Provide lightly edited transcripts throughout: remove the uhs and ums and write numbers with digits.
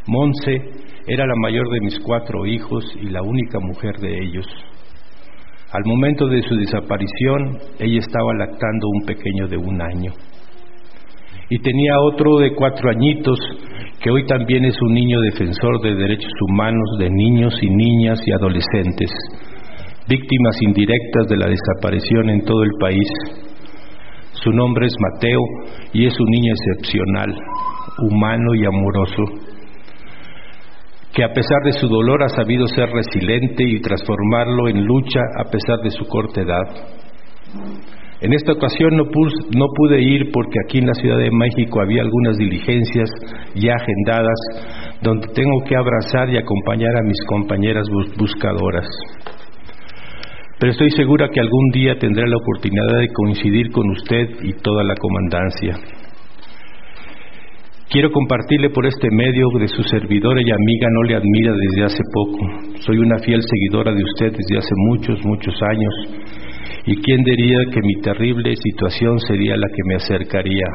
Monse era la mayor de mis 4 hijos y la única mujer de ellos. Al momento de su desaparición, ella estaba lactando un pequeño de 1 año. Y tenía otro de 4 añitos, que hoy también es un niño defensor de derechos humanos de niños y niñas y adolescentes, víctimas indirectas de la desaparición en todo el país. Su nombre es Mateo y es un niño excepcional, humano y amoroso, que a pesar de su dolor ha sabido ser resiliente y transformarlo en lucha a pesar de su corta edad. En esta ocasión no pude ir porque aquí en la Ciudad de México había algunas diligencias ya agendadas donde tengo que abrazar y acompañar a mis compañeras buscadoras. Pero estoy segura que algún día tendré la oportunidad de coincidir con usted y toda la comandancia. Quiero compartirle por este medio de su servidora y amiga no le admira desde hace poco. Soy una fiel seguidora de usted desde hace muchos años. ¿Y quién diría que mi terrible situación sería la que me acercaría?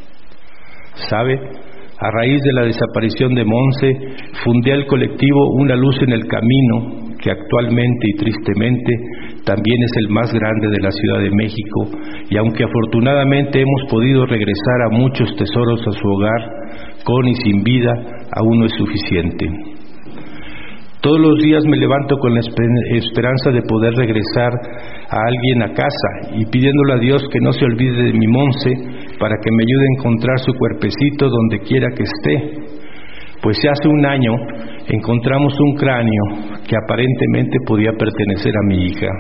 ¿Sabe? A raíz de la desaparición de Monse, fundé al colectivo Una Luz en el Camino, que actualmente y tristemente también es el más grande de la Ciudad de México, y aunque afortunadamente hemos podido regresar a muchos tesoros a su hogar, con y sin vida, aún no es suficiente. Todos los días me levanto con la esperanza de poder regresar a alguien a casa y pidiéndole a Dios que no se olvide de mi Monse para que me ayude a encontrar su cuerpecito donde quiera que esté. Pues ya hace 1 año encontramos un cráneo que aparentemente podía pertenecer a mi hija.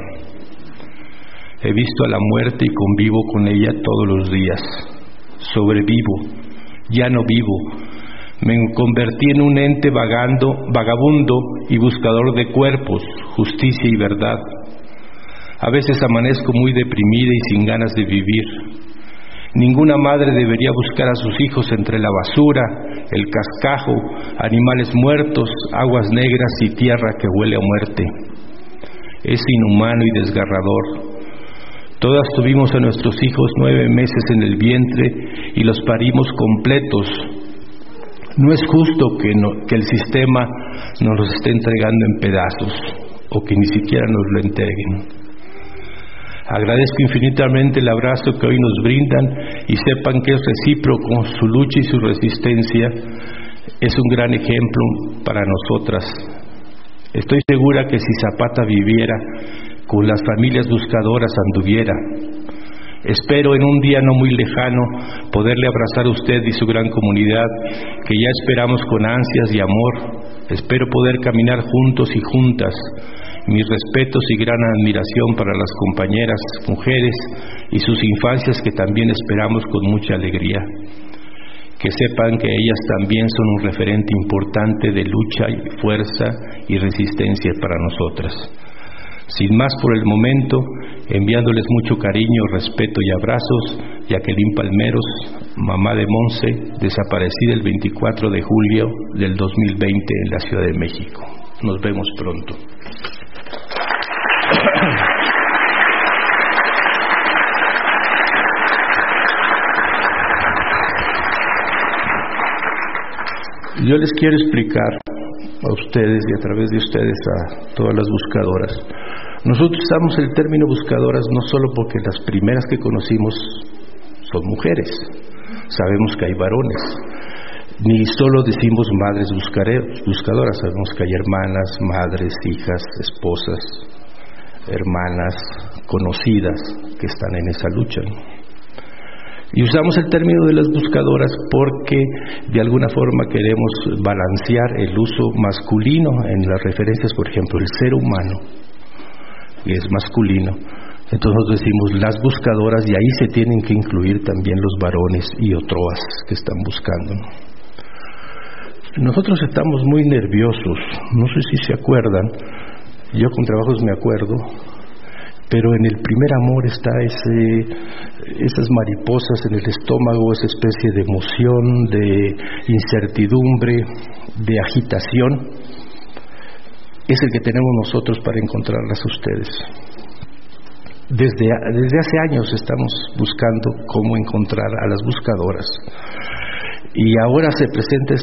He visto a la muerte y convivo con ella todos los días. Sobrevivo, ya no vivo. Me convertí en un ente vagabundo y buscador de cuerpos, justicia y verdad. A veces amanezco muy deprimida y sin ganas de vivir. Ninguna madre debería buscar a sus hijos entre la basura, el cascajo, animales muertos, aguas negras y tierra que huele a muerte. Es inhumano y desgarrador. Todas tuvimos a nuestros hijos 9 meses en el vientre y los parimos completos. No es justo que el sistema nos los esté entregando en pedazos o que ni siquiera nos lo entreguen. Agradezco infinitamente el abrazo que hoy nos brindan y sepan que es recíproco. Su lucha y su resistencia es un gran ejemplo para nosotras. Estoy segura que si Zapata viviera, con las familias buscadoras anduviera. Espero en un día no muy lejano poderle abrazar a usted y su gran comunidad, que ya esperamos con ansias y amor. Espero poder caminar juntos y juntas. Mis respetos y gran admiración para las compañeras mujeres y sus infancias que también esperamos con mucha alegría. Que sepan que ellas también son un referente importante de lucha y fuerza y resistencia para nosotras. Sin más por el momento, enviándoles mucho cariño, respeto y abrazos, Jacqueline Palmeros, mamá de Monse, desaparecida el 24 de julio del 2020 en la Ciudad de México. Nos vemos pronto. Yo les quiero explicar a ustedes y a través de ustedes a todas las buscadoras. Nosotros usamos el término buscadoras no solo porque las primeras que conocimos son mujeres, sabemos que hay varones, ni solo decimos madres buscadoras, sabemos que hay hermanas, madres, hijas, esposas, hermanas, conocidas que están en esa lucha. Y usamos el término de las buscadoras porque de alguna forma queremos balancear el uso masculino en las referencias. Por ejemplo, el ser humano es masculino, entonces nosotros decimos las buscadoras y ahí se tienen que incluir también los varones y otroas que están buscando. Nosotros estamos muy nerviosos, no sé si se acuerdan, yo con trabajos me acuerdo, pero en el primer amor está esas mariposas en el estómago, esa especie de emoción, de incertidumbre, de agitación, es el que tenemos nosotros para encontrarlas a ustedes. Desde hace años estamos buscando cómo encontrar a las buscadoras y ahora se presenta